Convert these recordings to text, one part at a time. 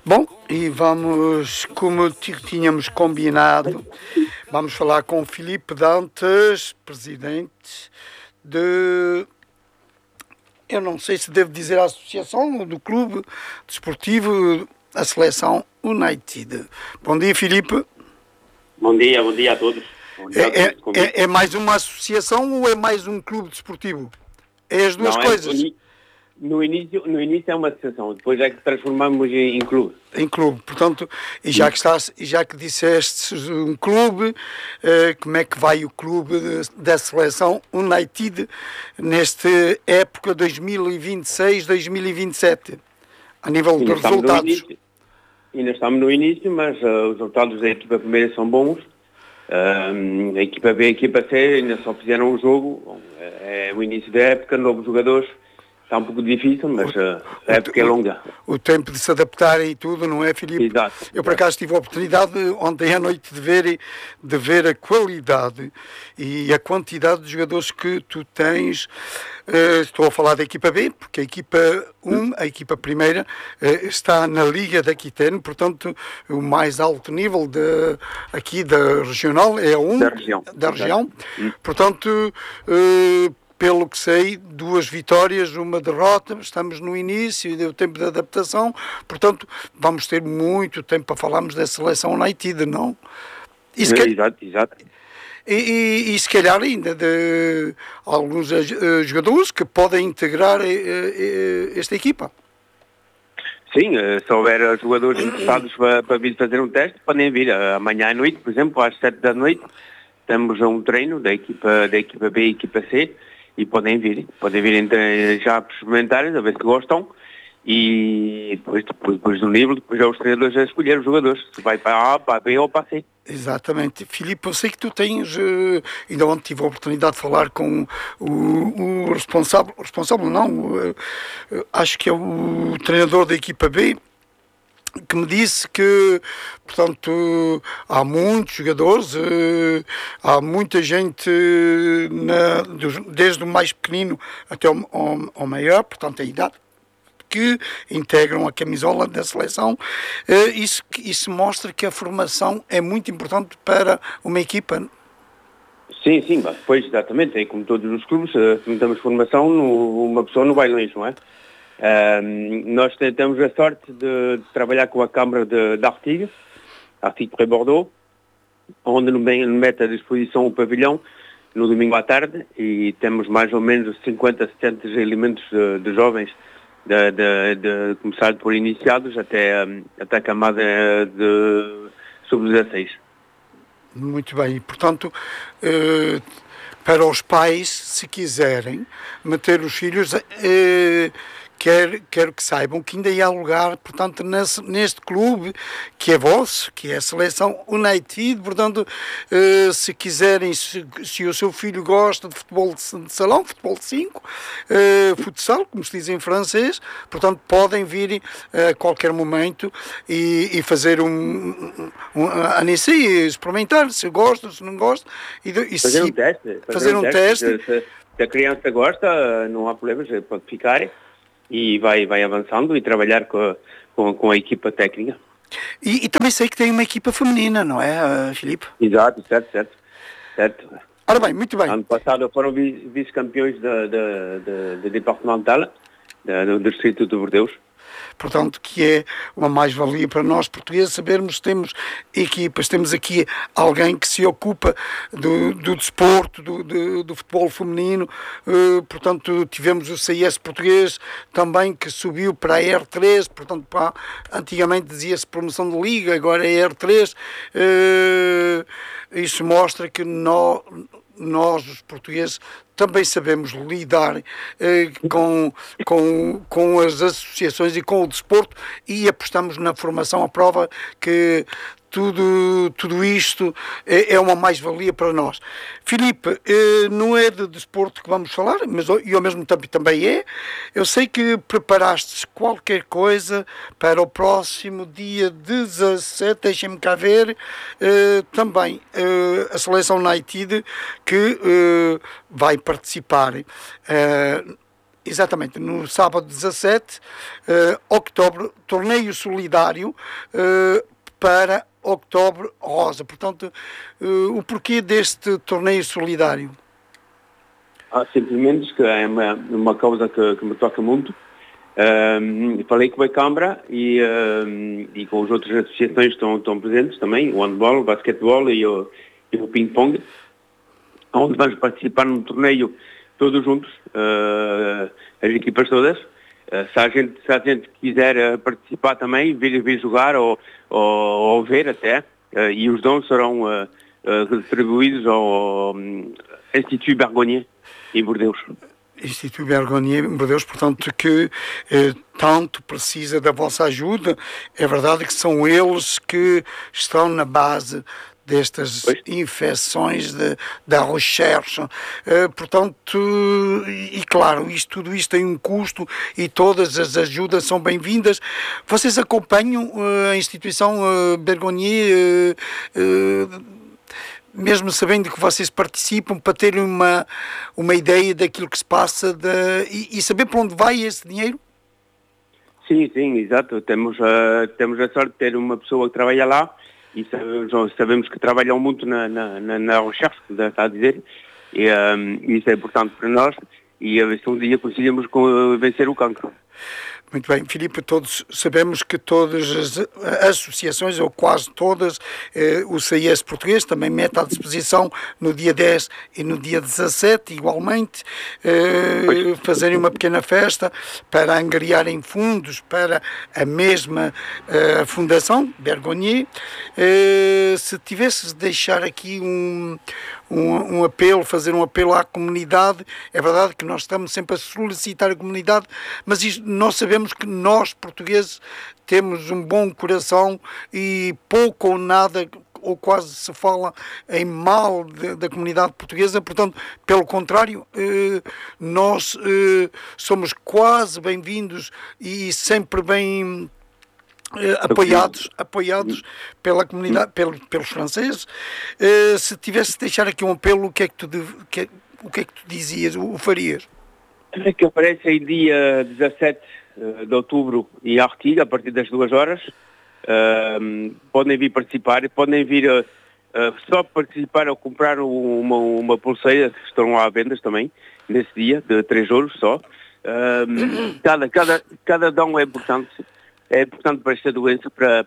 Bom, e vamos, como tínhamos combinado, vamos falar com o Filipe Dantas, presidente de, eu não sei se devo dizer a associação do clube desportivo, a Seleção United. Bom dia, Filipe. Bom dia a todos. Bom dia a todos. É mais uma associação ou é mais um clube desportivo? É as duas coisas? No início é uma associação, depois é que transformamos em clube. Em clube, portanto, e já que disseste um clube, como é que vai o clube da Seleção United nesta época 2026-2027, a nível de resultados? Ainda estamos no início, mas os resultados da equipa primeira são bons. A equipa B e a equipa C ainda só fizeram um jogo. É o início da época, novos jogadores. Está um pouco difícil, mas a época é longa. O tempo de se adaptarem e tudo, não é, Filipe? Exato. Eu, por acaso, tive a oportunidade ontem à noite de ver a qualidade e a quantidade de jogadores que tu tens. Estou a falar da equipa B, porque a equipa 1, a equipa primeira, está na Liga da Aquitânia, portanto, o mais alto nível aqui da regional é a 1 da região. Portanto, pelo que sei, 2 vitórias, 1 derrota, estamos no início e deu tempo de adaptação, portanto, vamos ter muito tempo para falarmos da Seleção United, não? Exato. E se calhar ainda de alguns jogadores que podem integrar esta equipa. Sim, se houver jogadores interessados para vir fazer um teste, podem vir amanhã à noite, por exemplo, às 7 da noite, temos um treino da equipa B e equipa C, e podem vir já para experimentar, a ver se gostam, e depois do nível, depois já os treinadores a escolher os jogadores, se vai para A, para B ou para C. Exatamente. Filipe, eu sei que tu tens, ainda ontem tive a oportunidade de falar com o responsável não, acho que é o treinador da equipa B, que me disse que, portanto, há muitos jogadores, há muita gente, desde o mais pequenino até ao maior, portanto, a idade, que integram a camisola da seleção. Isso mostra que a formação é muito importante para uma equipa. Sim, mas depois, exatamente, é como todos os clubes, se não temos formação, uma pessoa não vai longe, não é? Nós temos a sorte de trabalhar com a Câmara de Artigas para Bordeaux, onde nos mete à disposição o pavilhão no domingo à tarde, e temos mais ou menos 50, 70 elementos de jovens, de começar por iniciados até a camada de sub-16. Muito bem, e portanto, para os pais, se quiserem meter os filhos, quero que saibam que ainda há lugar, portanto, neste clube que é vosso, que é a Seleção United, portanto, se quiserem, se o seu filho gosta de futebol de salão, futebol de 5, futsal, como se diz em francês, portanto, podem vir a qualquer momento e fazer experimentar, se gosta, se não gosta, fazer um teste. Se a criança gosta, não há problemas, pode ficar e vai avançando e trabalhar com a equipa técnica. E também sei que tem uma equipa feminina, não é, Filipe? Exato, certo. Ora bem, muito bem. Ano passado foram vice-campeões da departamental do distrito de Bordeaux. Portanto, que é uma mais-valia para nós portugueses sabermos que temos equipas, temos aqui alguém que se ocupa do desporto, do futebol feminino, portanto tivemos o CIS português também que subiu para a R3, portanto antigamente dizia-se promoção de liga, agora é R3, isso mostra que nós os portugueses também sabemos lidar com as associações e com o desporto e apostamos na formação à prova que tudo isto é uma mais-valia para nós. Filipe, não é de desporto que vamos falar, mas e ao mesmo tempo também é. Eu sei que preparaste qualquer coisa para o próximo dia 17, deixem-me cá ver, também a Seleção United que vai participar Exatamente, no sábado 17 outubro, torneio solidário para Outubro Rosa. Portanto, o porquê deste torneio solidário? Simplesmente que é uma causa que me toca muito. Falei com a Câmara e com as outras associações que estão presentes também, o handball, o basquetebol e o ping-pong, onde vamos participar num torneio todos juntos, as equipas todas. Se a gente quiser participar também, vir jogar ou ver até, e os dons serão retribuídos ao Institut Bergonié em Bordeaux. Instituto Bergonié em Bordeaux, portanto, que tanto precisa da vossa ajuda. É verdade que são eles que estão na base destas infecções da recherche. Portanto, e claro, tudo isto tem um custo e todas as ajudas são bem-vindas. Vocês acompanham a instituição Bergonié, mesmo sabendo que vocês participam, para terem uma ideia daquilo que se passa e saber para onde vai esse dinheiro? Sim, exato. Temos a sorte de ter uma pessoa que trabalha lá e sabemos que trabalham muito na recherche, que está a dizer, e isso é importante para nós, e a ver se um dia conseguimos vencer o cancro. Muito bem, Filipe, todos sabemos que todas as associações, ou quase todas, o CIS português também mete à disposição no dia 10 e no dia 17, igualmente, fazerem uma pequena festa para angariarem fundos para a mesma fundação, Bergonié. Se tivesses de deixar aqui um apelo, fazer um apelo à comunidade, é verdade que nós estamos sempre a solicitar a comunidade, mas nós sabemos que nós, portugueses, temos um bom coração e pouco ou nada, ou quase se fala em mal da comunidade portuguesa, portanto, pelo contrário, nós somos quase bem-vindos e sempre bem apoiados pela comunidade, pelos franceses. Se tivesse de deixar aqui um apelo, o que é que tu dizias, o farias? É que aparece em dia 17 de outubro em Artiga, a partir das 2 horas. Podem vir participar, podem vir só participar ou comprar uma pulseira, que estão lá à venda também, nesse dia, de 3 euros só. Cada dom é importante. É importante para esta doença, para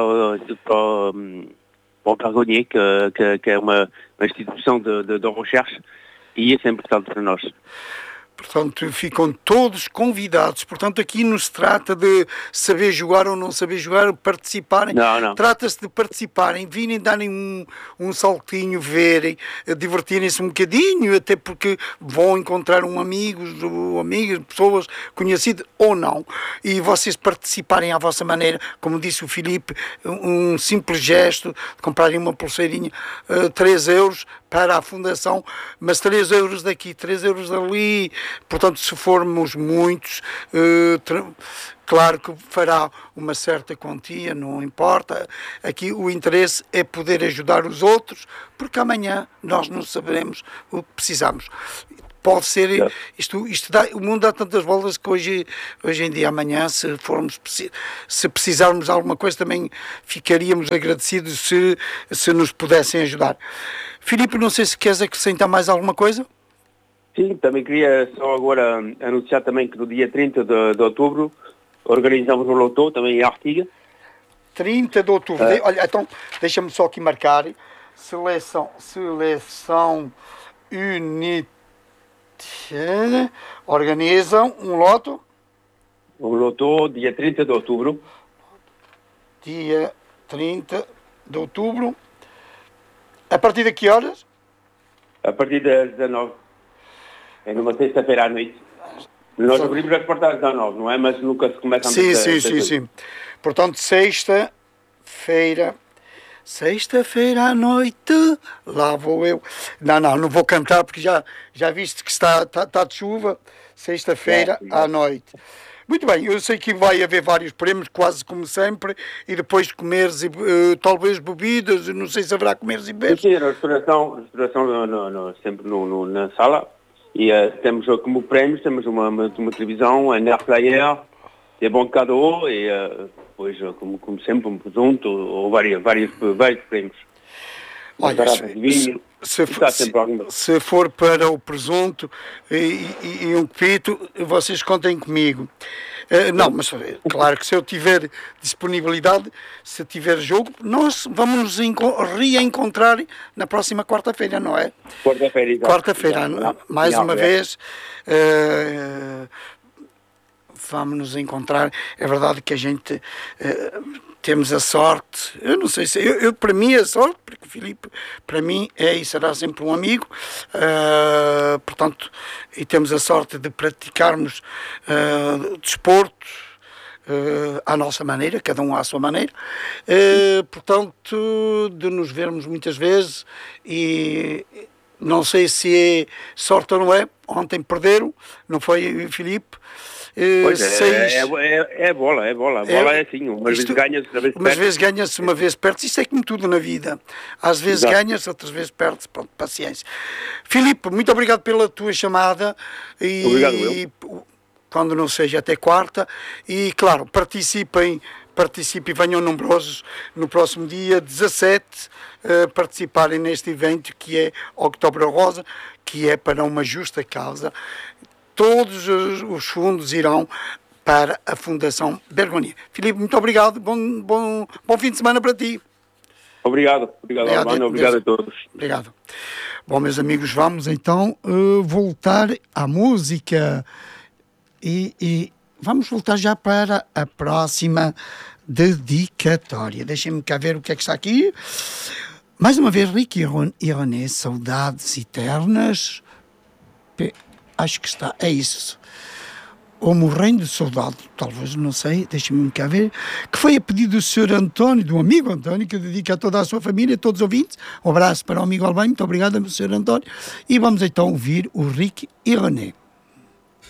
o Bergonié, que é uma instituição de recherche, e isso é importante para nós. Portanto, ficam todos convidados. Portanto, aqui não se trata de saber jogar ou não saber jogar, participarem. Não. Trata-se de participarem, virem, darem um saltinho, verem, divertirem-se um bocadinho, até porque vão encontrar amigos ou amigas, pessoas conhecidas ou não. E vocês participarem à vossa maneira, como disse o Filipe, um simples gesto de comprarem uma pulseirinha, 3 euros para a fundação, mas 3 euros daqui, 3 euros dali. Portanto, se formos muitos, claro que fará uma certa quantia, não importa. Aqui o interesse é poder ajudar os outros, porque amanhã nós não saberemos o que precisamos. Pode ser, o mundo dá tantas voltas que hoje em dia, amanhã, se precisarmos de alguma coisa, também ficaríamos agradecidos se nos pudessem ajudar. Filipe, não sei se queres acrescentar mais alguma coisa? Sim, também queria só agora anunciar também que no dia 30 de outubro organizamos um loto também em Artiga. 30 de outubro. Olha, então deixa-me só aqui marcar. Seleção Unite organizam um loto. Um loto dia 30 de outubro. Dia 30 de outubro. A partir de que horas? A partir das 19. É numa sexta-feira à noite. Nós abrimos as portas às 19, não é? Mas nunca se começa a Sim. Portanto, sexta-feira à noite, lá vou eu. Não vou cantar porque já viste que está de chuva. Sexta-feira à noite. Muito bem, eu sei que vai haver vários prémios, quase como sempre, e depois de comeres e talvez bebidas, não sei se haverá comeres e beberes. Sim, a restauração sempre na sala, E temos como prémios, temos uma televisão, um air flyer, des bons cadeaux e depois, como sempre, um presunto ou vários prémios. Olha, se for para o presunto e um copito, vocês contem comigo. Não, mas claro que se eu tiver disponibilidade, se tiver jogo, nós vamos nos reencontrar na próxima quarta-feira, não é? Quarta-feira, exato. Quarta-feira, mais uma vez. Vamos nos encontrar. É verdade que a gente temos a sorte, eu não sei se eu para mim é sorte, porque o Filipe para mim é e será sempre um amigo, portanto, e temos a sorte de praticarmos desporto à nossa maneira, cada um à sua maneira, portanto, de nos vermos muitas vezes e não sei se é sorte ou não é. Ontem perderam, não foi, Filipe? Pois é bola. A bola é assim, umas vezes ganhas, outra vez perdes. Umas vezes ganhas, uma vez perdes. Isto é como tudo na vida. Às vezes ganhas, outras vezes perdes. Pronto, paciência. Filipe, muito obrigado pela tua chamada. Obrigado, eu. Quando não seja até quarta. E, claro, participem e venham numerosos no próximo dia 17 participarem neste evento que é Outubro Rosa, que é para uma justa causa. Todos os fundos irão para a Fundação Bergonia. Filipe, muito obrigado. Bom fim de semana para ti. Obrigado, Albano. Obrigado a todos. Obrigado. Bom, meus amigos, vamos então voltar à música. E vamos voltar já para a próxima dedicatória. Deixem-me cá ver o que é que está aqui. Mais uma vez, Rick e René, Saudades Eternas. Acho que está, é isso. Ou Morrendo de Saudade, talvez, não sei, deixem-me cá ver, que foi a pedido do Sr. António, do amigo António, que dedica a toda a sua família, a todos os ouvintes. Um abraço para o amigo Albano, muito obrigado, Sr. António. E vamos então ouvir o Rick e René.